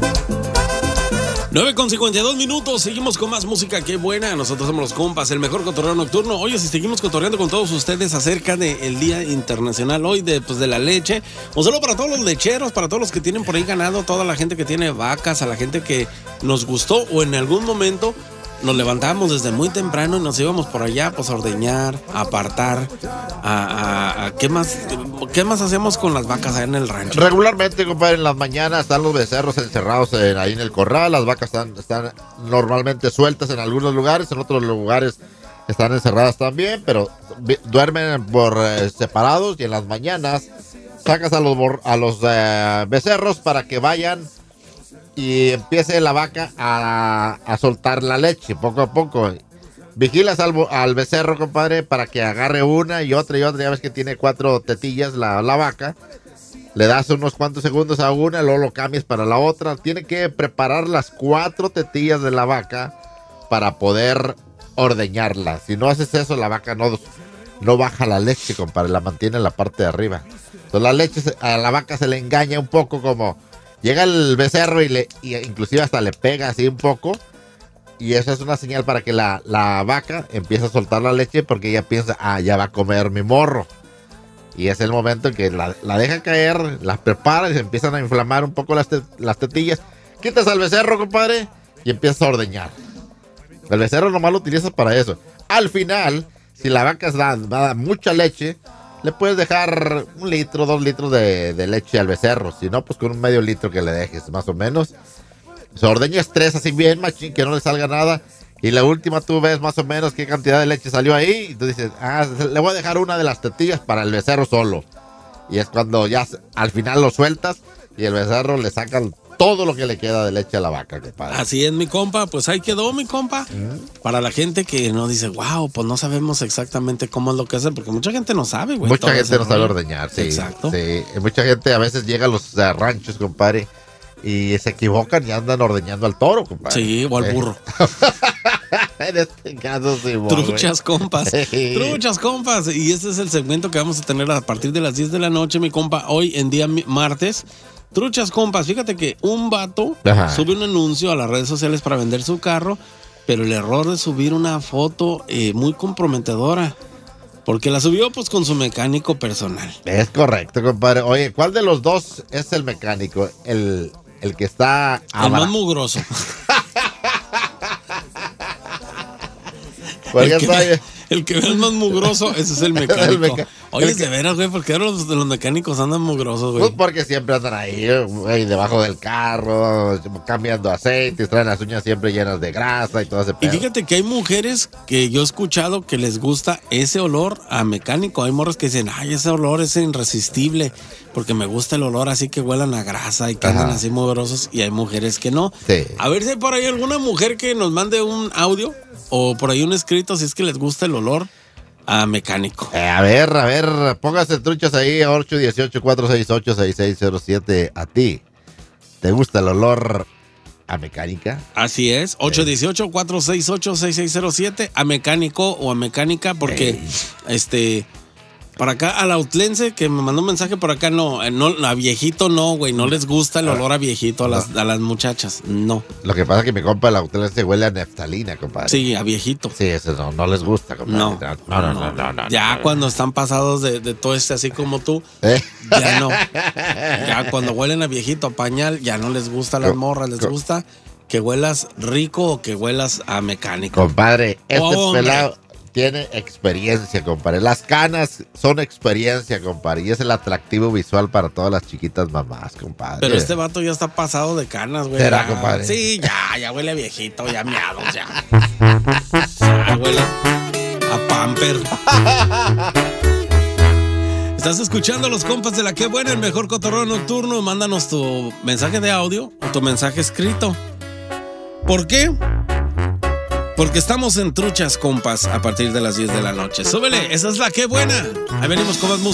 9:52, seguimos con más música, qué buena. Nosotros somos los compas, el mejor cotorreo nocturno. Oye, si seguimos cotorreando con todos ustedes acerca del Día Internacional hoy de la leche. Un saludo para todos los lecheros, para todos los que tienen por ahí ganado, toda la gente que tiene vacas, a la gente que nos gustó o en algún momento nos levantábamos desde muy temprano y nos íbamos por allá pues a ordeñar, a apartar, ¿qué más hacíamos con las vacas allá en el rancho? Regularmente, compadre, en las mañanas están los becerros encerrados ahí en el corral. Las vacas están normalmente sueltas en algunos lugares, en otros lugares están encerradas también, pero duermen por separados, y en las mañanas sacas a los becerros para que vayan y empiece la vaca a soltar la leche poco a poco. Vigilas al becerro, compadre, para que agarre una y otra. Ya ves que tiene 4 tetillas la vaca. Le das unos cuantos segundos a una, luego lo cambias para la otra. Tiene que preparar las 4 tetillas de la vaca para poder ordeñarla. Si no haces eso, la vaca no baja la leche, compadre, la mantiene en la parte de arriba. Entonces la leche a la vaca se le engaña un poco, como llega el becerro y inclusive hasta le pega así un poco. Y esa es una señal para que la vaca empiece a soltar la leche, porque ella piensa, ya va a comer mi morro. Y es el momento en que la deja caer, la prepara y se empiezan a inflamar un poco las tetillas. Quitas al becerro, compadre, y empiezas a ordeñar. El becerro nomás lo utilizas para eso. Al final, si la vaca da mucha leche, le puedes dejar 1 litro, 2 litros de leche al becerro. Si no, pues con un medio litro que le dejes, más o menos. Se ordeñas 3 así bien, machín, que no le salga nada. Y la última tú ves más o menos qué cantidad de leche salió ahí. Y tú dices, le voy a dejar una de las tetillas para el becerro solo. Y es cuando ya al final lo sueltas y el becerro le saca todo lo que le queda de leche a la vaca, compadre. Así es, mi compa, pues ahí quedó, mi compa. Para la gente que no dice, wow, pues no sabemos exactamente cómo es lo que hacer, porque mucha gente no sabe, güey. Mucha gente no sabe ordeñar, sí. Exacto. Sí. Mucha gente a veces llega a los ranchos, compadre, y se equivocan y andan ordeñando al toro, compadre. Sí, o al burro. En este caso, sí, Truchas compas. Truchas compas. Y este es el segmento que vamos a tener a partir de las 10 de la noche, mi compa, hoy en día martes. Truchas compas, fíjate que un vato sube un anuncio a las redes sociales para vender su carro, pero el error de subir una foto muy comprometedora, porque la subió pues con su mecánico personal. Es correcto, compadre. Oye, ¿cuál de los dos es el mecánico? El que está... El más mugroso. El que ve el más mugroso, ese es el mecánico. Oye, de veras, güey, ¿por qué los mecánicos andan mugrosos, güey? Pues porque siempre andan ahí debajo del carro, cambiando aceite, traen las uñas siempre llenas de grasa y todo ese pedo. Y fíjate que hay mujeres que yo he escuchado que les gusta ese olor a mecánico. Hay morras que dicen, ese olor es irresistible, porque me gusta el olor así que huelan a grasa y que andan así mugrosos. Y hay mujeres que no. Sí. A ver si hay por ahí alguna mujer que nos mande un audio o por ahí un escrito si es que les gusta el olor a mecánico. A ver, póngase truchas ahí, 818-468-6607. A ti, ¿te gusta el olor a mecánica? Así es, 818-468-6607, a mecánico o a mecánica, porque para acá al autlense que me mandó un mensaje por acá, no, a viejito no, güey, no les gusta el olor a viejito a las muchachas, no. Lo que pasa es que mi compa el autlense huele a neftalina, compadre. Sí, a viejito. Sí, eso no les gusta, compadre. No. Ya cuando están pasados de todo así como tú, ya no. Ya cuando huelen a viejito, a pañal, ya no les gusta a las morras, les gusta que huelas rico o que huelas a mecánico. Compadre, pelado tiene experiencia, compadre. Las canas son experiencia, compadre. Y es el atractivo visual para todas las chiquitas mamás, compadre. Pero este vato ya está pasado de canas, güey. ¿Será, compadre? Sí, ya huele a viejito, ya miados, ya. Ya huele a pamper. Estás escuchando a los compas de la Qué Buena, el mejor cotorreo nocturno. Mándanos tu mensaje de audio o tu mensaje escrito. ¿Por qué? Porque estamos en Truchas Compas a partir de las 10 de la noche. Súbele, esa es la Qué Buena. Ahí venimos con más música.